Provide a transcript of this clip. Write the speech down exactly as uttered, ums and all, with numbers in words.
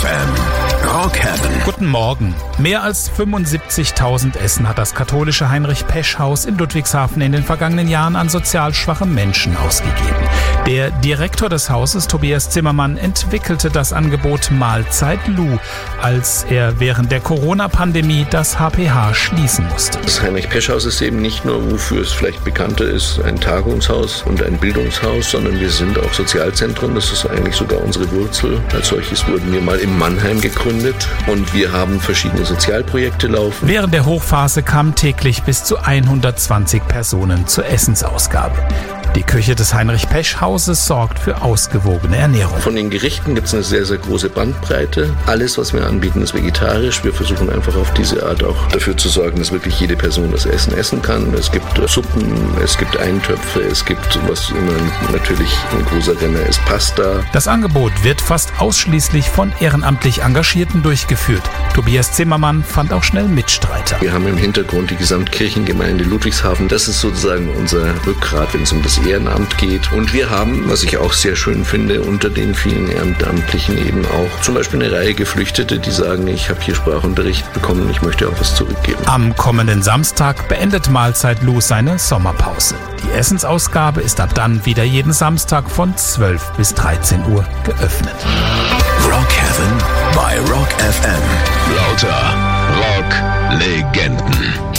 F M. Rock Heaven. Guten Morgen. Mehr als fünfundsiebzigtausend Essen hat das katholische Heinrich-Pesch-Haus in Ludwigshafen in den vergangenen Jahren an sozial schwache Menschen ausgegeben. Der Direktor des Hauses, Tobias Zimmermann, entwickelte das Angebot Mahlzeit Lou, als er während der Corona-Pandemie das H P H schließen musste. Das Heinrich-Pesch-Haus ist eben nicht nur, wofür es vielleicht bekannter ist, ein Tagungshaus und ein Bildungshaus, sondern wir sind auch Sozialzentrum. Das ist eigentlich sogar unsere Wurzel. Als solches wurden wir mal in Mannheim gegründet und wir haben verschiedene Sozialprojekte laufen. Während der Hochphase kamen täglich bis zu hundertzwanzig Personen zur Essensausgabe. Die Küche des Heinrich-Pesch-Hauses sorgt für ausgewogene Ernährung. Von den Gerichten gibt es eine sehr, sehr große Bandbreite. Alles, was wir anbieten, ist vegetarisch. Wir versuchen einfach auf diese Art auch dafür zu sorgen, dass wirklich jede Person das Essen essen kann. Es gibt Suppen, es gibt Eintöpfe, es gibt, was immer natürlich ein großer Renner ist, Pasta. Das Angebot wird fast ausschließlich von ehrenamtlich Engagierten durchgeführt. Tobias Zimmermann fand auch schnell Mitstreiter. Wir haben im Hintergrund die Gesamtkirchengemeinde Ludwigshafen. Das ist sozusagen unser Rückgrat, wenn es um das Ehrenamt geht. Und wir haben, was ich auch sehr schön finde, unter den vielen Ehrenamtlichen eben auch zum Beispiel eine Reihe Geflüchtete, die sagen, ich habe hier Sprachunterricht bekommen, ich möchte auch was zurückgeben. Am kommenden Samstag beendet Mahlzeit Lou seine Sommerpause. Die Essensausgabe ist ab dann wieder jeden Samstag von zwölf bis dreizehn Uhr geöffnet. Rock Heaven bei Rock F M. Lauter Rock-Legenden.